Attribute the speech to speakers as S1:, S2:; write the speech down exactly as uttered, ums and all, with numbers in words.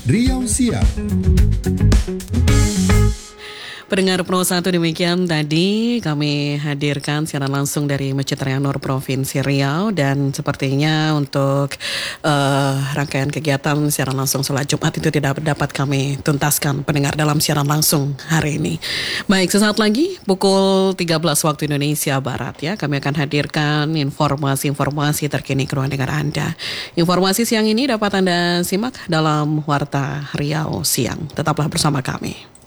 S1: Riau Siang.
S2: Pendengar Pro satu, demikian tadi kami hadirkan siaran langsung dari Masjid Raya Nur Provinsi Riau, dan sepertinya untuk uh, rangkaian kegiatan siaran langsung sholat Jumat itu tidak dapat kami tuntaskan pendengar dalam siaran langsung hari ini. Baik, sesaat lagi pukul tiga belas waktu Indonesia Barat ya, kami akan hadirkan informasi-informasi terkini ke ruang dengar Anda. Informasi siang ini dapat Anda simak dalam Warta Riau Siang. Tetaplah bersama kami.